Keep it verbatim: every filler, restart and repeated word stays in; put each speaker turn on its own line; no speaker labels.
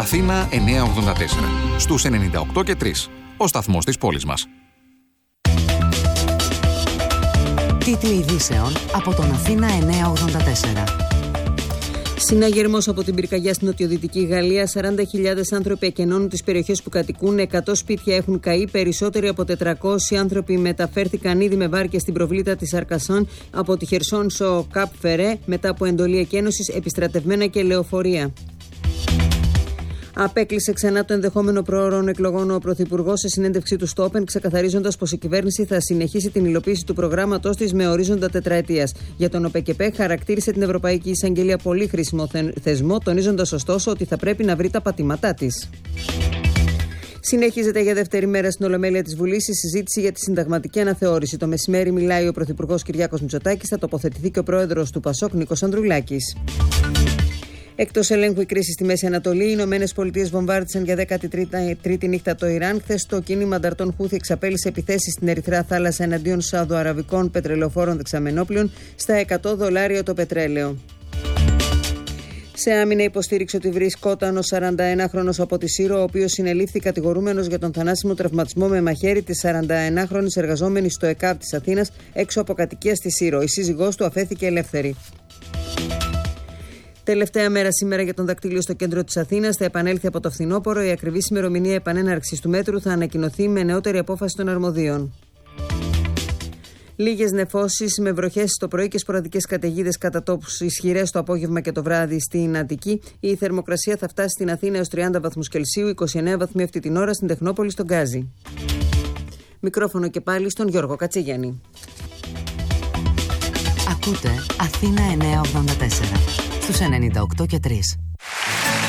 Αθήνα εννιακόσια ογδόντα τέσσερα. Στους ενενήντα οκτώ και τρία. Ο σταθμός της πόλης μας.
Τίτλοι ειδήσεων από τον Αθήνα εννιακόσια ογδόντα τέσσερα.
Συναγερμός από την πυρκαγιά στην νοτιοδυτική Γαλλία. σαράντα χιλιάδες άνθρωποι εκενώνουν τις περιοχές που κατοικούν. εκατό σπίτια έχουν καεί. Περισσότεροι από τετρακόσιοι άνθρωποι μεταφέρθηκαν ήδη με βάρκες στην προβλήτα της Αρκασόν από τη Χερσόν στο Καπ Φερέ μετά από εντολή εκένωσης, επιστρατευμένα και λεωφορεία. Απέκλεισε ξανά το ενδεχόμενο προώρων εκλογών ο Πρωθυπουργός σε συνέντευξή του στο Open, ξεκαθαρίζοντας πως η κυβέρνηση θα συνεχίσει την υλοποίηση του προγράμματός της με ορίζοντα τετραετίας. Για τον ΟΠΕΚΕΠΕ χαρακτήρισε την Ευρωπαϊκή Εισαγγελία πολύ χρήσιμο θεσμό, τονίζοντας ωστόσο ότι θα πρέπει να βρει τα πατήματά της. Συνεχίζεται για δεύτερη μέρα στην Ολομέλεια της Βουλής η συζήτηση για τη συνταγματική αναθεώρηση. Το μεσημέρι μιλάει ο Πρωθυπουργός Κυριάκος Μητσοτάκης, θα τοποθετηθεί και ο Πρόεδρος του Πασόκ Νίκος Ανδρουλάκης. Εκτός ελέγχου η κρίση στη Μέση Ανατολή, οι Ηνωμένες Πολιτείες βομβάρδισαν για δέκατη τρίτη νύχτα το Ιράν. Χθες το κίνημα ανταρτών Χούθη εξαπέλυσε επιθέσεις στην Ερυθρά Θάλασσα εναντίον Σαουδοαραβικών πετρελαιοφόρων δεξαμενόπλων στα εκατό δολάρια το πετρέλαιο. Σε άμυνα υποστήριξε ότι βρισκόταν ο σαρανταενάχρονος από τη Σύρο, ο οποίος συνελήφθη κατηγορούμενος για τον θανάσιμο τραυματισμό με μαχαίρι της σαρανταενάχρονης εργαζόμενης στο ΕΚΑΒ της Αθήνας έξω από κατοικία στη Σύρο. Η σύζυγός του αφέθηκε ελεύθερη. Τελευταία μέρα σήμερα για τον δακτύλιο στο κέντρο της Αθήνας. Θα επανέλθει από το φθινόπωρο. Η ακριβής ημερομηνία επανέναρξης του μέτρου θα ανακοινωθεί με νεότερη απόφαση των αρμοδίων. Λίγες νεφώσεις με βροχές το πρωί και σποραδικές καταιγίδες κατά τόπους ισχυρές το απόγευμα και το βράδυ στην Αττική. Η θερμοκρασία θα φτάσει στην Αθήνα έως τριάντα βαθμούς Κελσίου, είκοσι εννέα βαθμοί αυτή την ώρα στην Τεχνόπολη στον Γκάζι. Μικρόφωνο και πάλι στον Γιώργο Κατσίγιαννη.
Ακούτε Αθήνα εννιακόσια ογδόντα τέσσερα στους ενενήντα οκτώ και τρία.